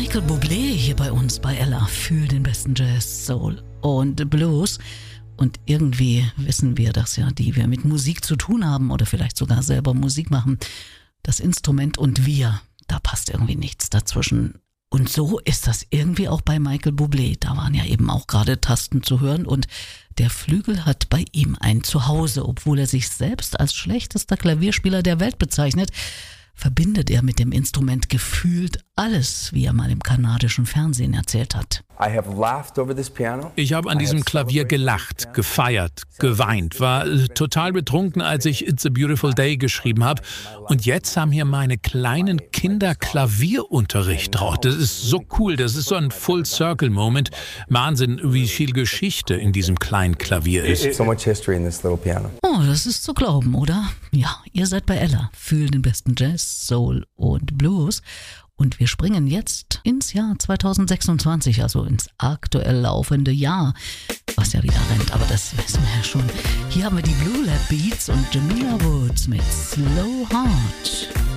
Michael Bublé hier bei uns bei Ella. Fühl den besten Jazz, Soul und Blues. Und irgendwie wissen wir das ja, die wir mit Musik zu tun haben oder vielleicht sogar selber Musik machen. Das Instrument und wir, da passt irgendwie nichts dazwischen. Und so ist das irgendwie auch bei Michael Bublé. Da waren ja eben auch gerade Tasten zu hören und der Flügel hat bei ihm ein Zuhause. Obwohl er sich selbst als schlechtester Klavierspieler der Welt bezeichnet, verbindet er mit dem Instrument gefühlt alles, wie er mal im kanadischen Fernsehen erzählt hat. Ich habe an diesem Klavier gelacht, gefeiert, geweint, war total betrunken, als ich It's a Beautiful Day geschrieben habe. Und jetzt haben hier meine kleinen Kinder Klavierunterricht drauf. Das ist so cool, das ist so ein Full-Circle-Moment. Wahnsinn, wie viel Geschichte in diesem kleinen Klavier ist. Oh, das ist zu glauben, oder? Ja, ihr seid bei Ella. Fühlt den besten Jazz, Soul und Blues. Und wir springen jetzt ins Jahr 2026, also ins aktuell laufende Jahr, was ja wieder rennt, aber das wissen wir ja schon. Hier haben wir die Blue Lab Beats und Jamila Woods mit Slow Heart.